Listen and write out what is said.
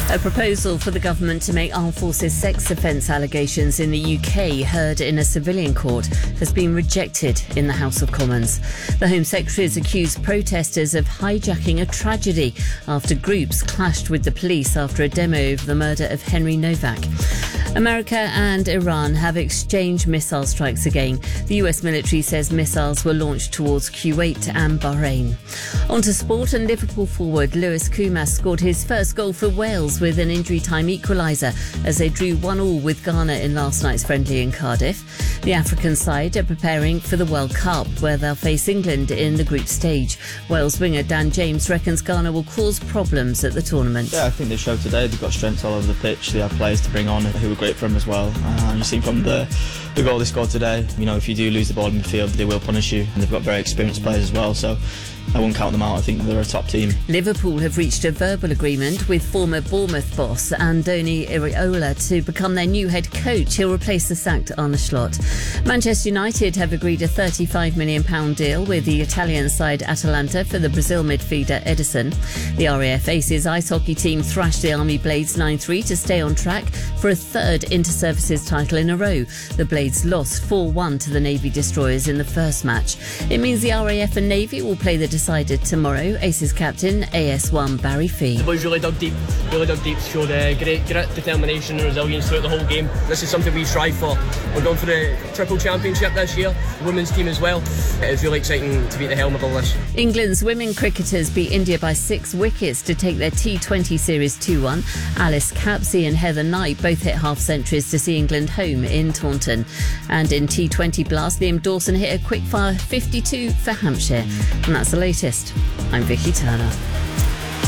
A proposal for the government to make armed forces sex offence allegations in the UK heard in a civilian court has been rejected in the House of Commons. The Home Secretary has accused protesters of hijacking a tragedy after groups clashed with the police after a demo of the murder of Henry Novak. America and Iran have exchanged missile strikes again. The US military says missiles were launched towards Kuwait and Bahrain. On to sport, and Liverpool forward Lewis Koumas scored his first goal for Wales with an injury-time equaliser as they drew 1-1 with Ghana in last night's friendly in Cardiff. The African side are preparing for the World Cup, where they'll face England in the group stage. Wales winger Dan James reckons Ghana will cause problems at the tournament. Yeah, I think they showed today they've got strength all over the pitch. They have players to bring on who are great for them as well. You see from the goal they scored today, if you do lose the ball in midfield, they will punish you, and they've got very experienced players as well, so I won't count them out. I think they're a top team. Liverpool have reached a verbal agreement with former Bournemouth boss Andoni Iraola to become their new head coach. He'll replace the sacked Arne Slot. Manchester United have agreed a £35 million deal with the Italian side Atalanta for the Brazil midfielder Ederson. The RAF Aces ice hockey team thrashed the Army Blades 9-3 to stay on track for a third inter-services title in a row. The Blades lost 4-1 to the Navy Destroyers in the first match. It means the RAF and Navy will play the decided tomorrow. Aces captain AS1 Barry Fee. The boys really dug deep, showed great grit, determination and resilience throughout the whole game. This is something we strive for. We're going for the triple championship this year, the women's team as well. It's really exciting to be at the helm of all this. England's women cricketers beat India by 6 wickets to take their T20 series 2-1. Alice Capsey and Heather Knight both hit half-centuries to see England home in Taunton. And in T20 Blast, Liam Dawson hit a quick-fire 52 for Hampshire. And that's the latest. I'm Vicky Turner.